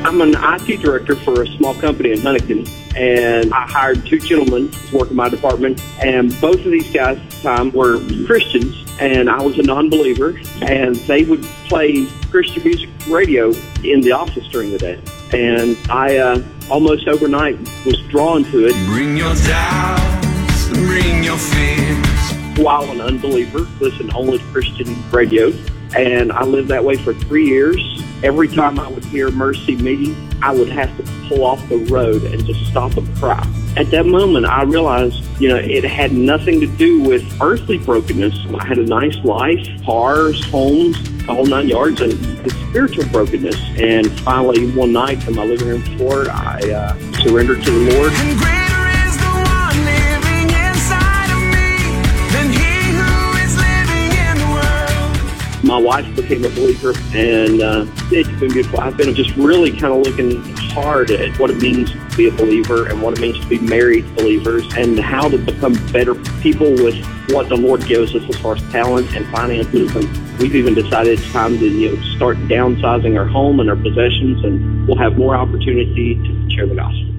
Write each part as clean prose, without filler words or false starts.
I'm an IT director for a small company in Huntington, and I hired two gentlemen to work in my department, and both of these guys at the time were Christians, and I was a non-believer, and they would play Christian music radio in the office during the day. And I almost overnight was drawn to it. Bring your doubts, bring your fears. While an unbeliever, listen only to Christian radio, and I lived that way for 3 years. Every time I would hear Mercy Me, I would have to pull off the road and just stop and cry. At that moment, I realized, it had nothing to do with earthly brokenness. I had a nice life, cars, homes, the whole 9 yards, and the spiritual brokenness. And finally, one night on my living room floor, I surrendered to the Lord. And greater is the one living inside of me than he who is living in the world. My wife became a believer, and it's been beautiful. I've been just really kind of looking hard at what it means to be a believer and what it means to be married believers and how to become better people with what the Lord gives us as far as talent and finances. And we've even decided it's time to start downsizing our home and our possessions, and we'll have more opportunity to share the gospel.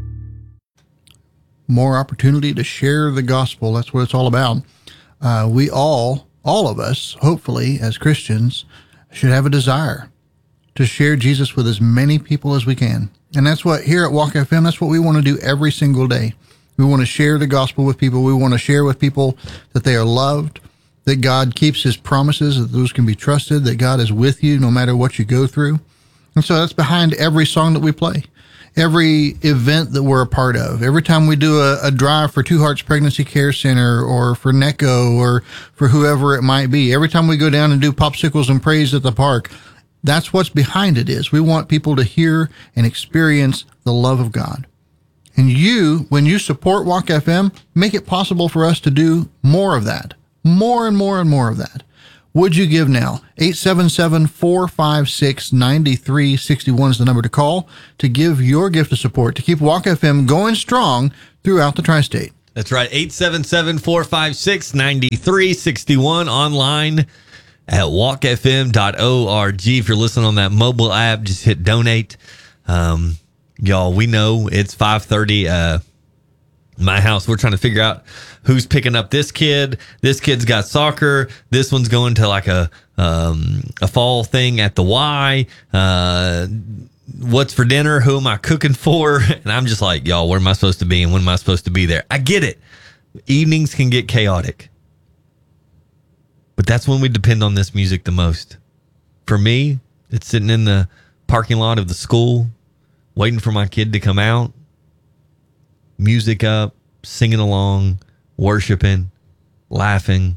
More opportunity to share the gospel. That's what it's all about. We all of us, hopefully, as Christians, should have a desire to share Jesus with as many people as we can. And that's what, here at Walk FM, that's what we want to do every single day. We want to share the gospel with people. We want to share with people that they are loved, that God keeps his promises, that those can be trusted, that God is with you no matter what you go through. And so that's behind every song that we play, every event that we're a part of. Every time we do a drive for Two Hearts Pregnancy Care Center or for NECO or for whoever it might be, every time we go down and do popsicles and praise at the park, that's what's behind it is. We want people to hear and experience the love of God. And you, when you support Walk FM, make it possible for us to do more of that, more and more and more of that. Would you give now? 877-456-9361 is the number to call to give your gift of support to keep Walk FM going strong throughout the tri-state. That's right. 877-456-9361 online at walkfm.org. If you're listening on that mobile app, just hit donate. Y'all, we know it's 5:30. My house, we're trying to figure out who's picking up this kid. This kid's got soccer. This one's going to like a fall thing at the Y. What's for dinner? Who am I cooking for? And I'm just like, y'all, where am I supposed to be? And when am I supposed to be there? I get it. Evenings can get chaotic. But that's when we depend on this music the most. For me, it's sitting in the parking lot of the school, waiting for my kid to come out, music up, singing along, worshiping, laughing,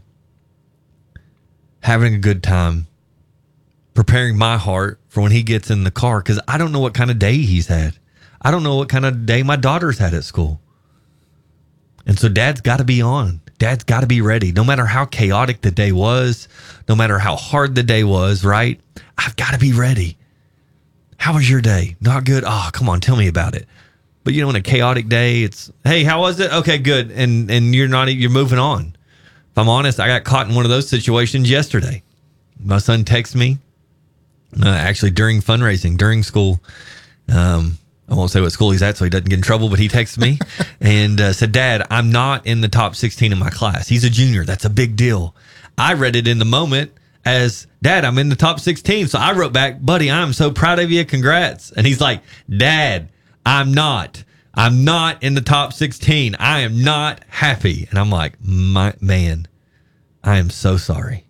having a good time, preparing my heart for when he gets in the car, because I don't know what kind of day he's had. I don't know what kind of day my daughter's had at school. And so Dad's got to be on. Dad's got to be ready. No matter how chaotic the day was, no matter how hard the day was, right? I've got to be ready. How was your day? Not good? Oh, come on, tell me about it. But in a chaotic day, it's, hey, how was it? Okay, good. And you're moving on. If I'm honest, I got caught in one of those situations yesterday. My son texted me, actually during fundraising, during school. I won't say what school he's at so he doesn't get in trouble, but he texted me and said, Dad, I'm not in the top 16 in my class. He's a junior. That's a big deal. I read it in the moment as, Dad, I'm in the top 16. So I wrote back, buddy, I'm so proud of you. Congrats. And he's like, Dad, I'm not in the top 16. I am not happy. And I'm like, man, I am so sorry.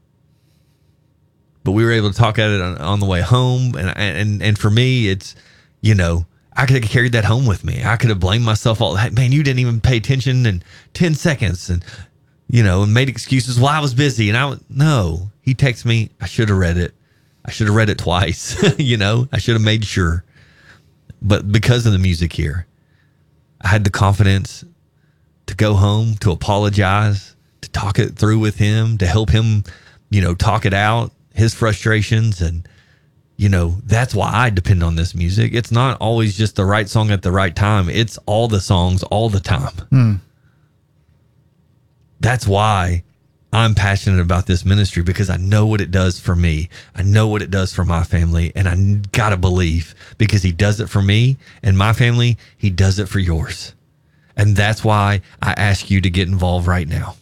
But we were able to talk at it on the way home. And for me, it's, I could have carried that home with me. I could have blamed myself all that. Man, you didn't even pay attention in 10 seconds and, and made excuses while I was busy. And no, he texted me. I should have read it. I should have read it twice. I should have made sure. But because of the music here, I had the confidence to go home, to apologize, to talk it through with him, to help him, talk it out, his frustrations. And, that's why I depend on this music. It's not always just the right song at the right time. It's all the songs all the time. That's why I'm passionate about this ministry because I know what it does for me. I know what it does for my family. And I got to believe because he does it for me and my family, he does it for yours. And that's why I ask you to get involved right now.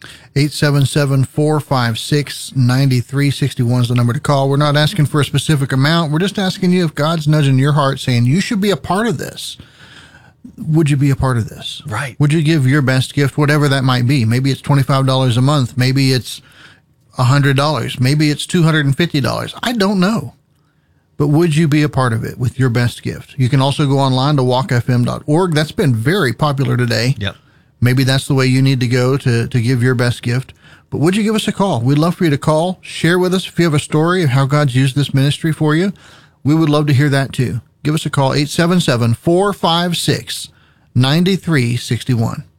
877-456-9361 is the number to call. We're not asking for a specific amount. We're just asking you if God's nudging your heart saying you should be a part of this. Would you be a part of this? Right. Would you give your best gift, whatever that might be? Maybe it's $25 a month. Maybe it's $100. Maybe it's $250. I don't know. But would you be a part of it with your best gift? You can also go online to walkfm.org. That's been very popular today. Yep. Maybe that's the way you need to go to give your best gift. But would you give us a call? We'd love for you to call. Share with us if you have a story of how God's used this ministry for you. We would love to hear that too. Give us a call, 877-456-9361.